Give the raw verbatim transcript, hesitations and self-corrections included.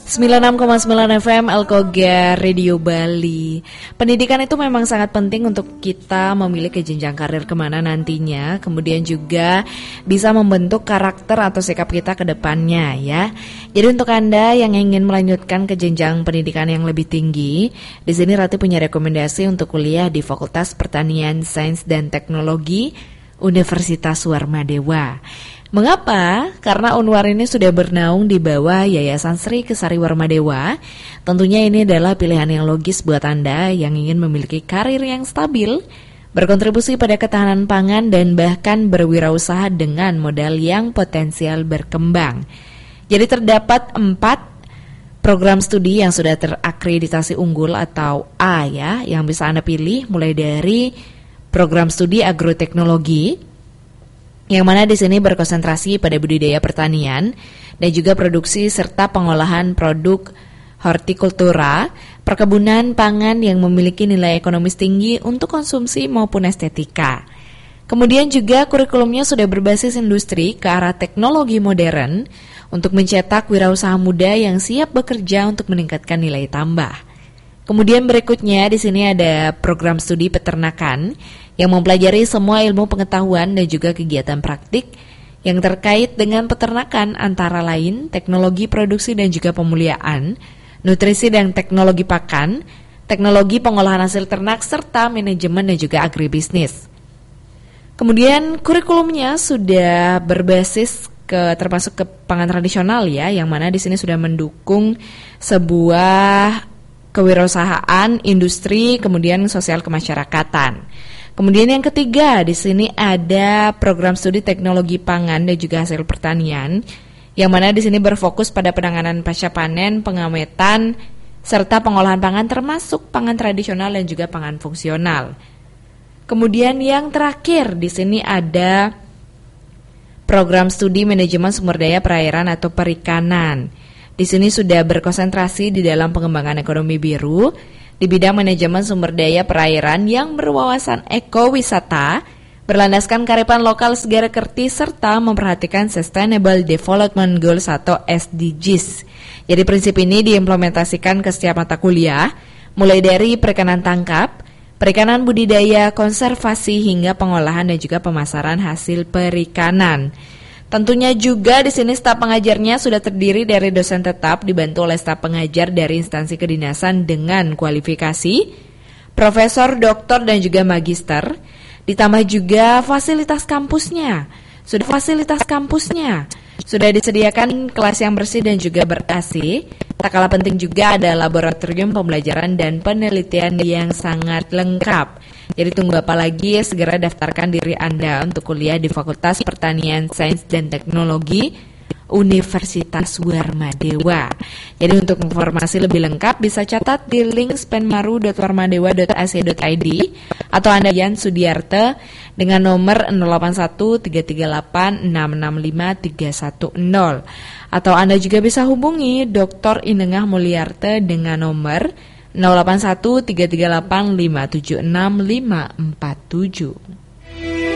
sembilan puluh enam koma sembilan F M Alkoga Radio Bali. Pendidikan itu memang sangat penting untuk kita memilih ke jenjang karir kemana nantinya. Kemudian juga bisa membentuk karakter atau sikap kita ke depannya ya. Jadi untuk Anda yang ingin melanjutkan ke jenjang pendidikan yang lebih tinggi, di sini Rati punya rekomendasi untuk kuliah di Fakultas Pertanian, Sains dan Teknologi Universitas Warmadewa. Mengapa? Karena Unwar ini sudah bernaung di bawah Yayasan Sri Kesari Warmadewa. Tentunya ini adalah pilihan yang logis buat Anda yang ingin memiliki karir yang stabil, berkontribusi pada ketahanan pangan dan bahkan berwirausaha dengan modal yang potensial berkembang. Jadi terdapat empat program studi yang sudah terakreditasi unggul atau A ya, yang bisa Anda pilih mulai dari program studi agroteknologi, yang mana di sini berkonsentrasi pada budidaya pertanian dan juga produksi serta pengolahan produk hortikultura, perkebunan pangan yang memiliki nilai ekonomis tinggi untuk konsumsi maupun estetika. Kemudian juga kurikulumnya sudah berbasis industri ke arah teknologi modern untuk mencetak wirausaha muda yang siap bekerja untuk meningkatkan nilai tambah. Kemudian berikutnya di sini ada program studi peternakan yang mempelajari semua ilmu pengetahuan dan juga kegiatan praktik yang terkait dengan peternakan, antara lain teknologi produksi dan juga pemuliaan, nutrisi dan teknologi pakan, teknologi pengolahan hasil ternak, serta manajemen dan juga agribisnis. Kemudian kurikulumnya sudah berbasis ke termasuk ke pangan tradisional ya, yang mana di sini sudah mendukung sebuah kewirausahaan, industri, kemudian sosial kemasyarakatan. Kemudian yang ketiga, di sini ada program studi teknologi pangan dan juga hasil pertanian, yang mana di sini berfokus pada penanganan pasca panen, pengawetan, serta pengolahan pangan termasuk pangan tradisional dan juga pangan fungsional. Kemudian yang terakhir, di sini ada program studi manajemen sumber daya perairan atau perikanan. Di sini sudah berkonsentrasi di dalam pengembangan ekonomi biru, di bidang manajemen sumber daya perairan yang berwawasan ekowisata, berlandaskan kearifan lokal segara kerti, serta memperhatikan Sustainable Development Goals atau S D Gs. Jadi prinsip ini diimplementasikan ke setiap mata kuliah, mulai dari perikanan tangkap, perikanan budidaya, konservasi, hingga pengolahan dan juga pemasaran hasil perikanan. Tentunya juga di sini staf pengajarnya sudah terdiri dari dosen tetap dibantu oleh staf pengajar dari instansi kedinasan dengan kualifikasi profesor, doktor dan juga magister. Ditambah juga fasilitas kampusnya. Sudah fasilitas kampusnya sudah disediakan kelas yang bersih dan juga ber-A C. Tak kalah penting juga ada laboratorium pembelajaran dan penelitian yang sangat lengkap. Jadi tunggu apa lagi, segera daftarkan diri Anda untuk kuliah di Fakultas Pertanian, Sains dan Teknologi Universitas Warmadewa. Jadi untuk informasi lebih lengkap bisa catat di link spenmaru dot warmadewa dot a c dot i d atau Anda Yan Sudiarte dengan nomor nol delapan satu tiga tiga delapan enam enam lima tiga satu nol, atau Anda juga bisa hubungi Doktor Inengah Mulyarte dengan nomor nol delapan satu tiga tiga delapan lima tujuh enam lima empat tujuh.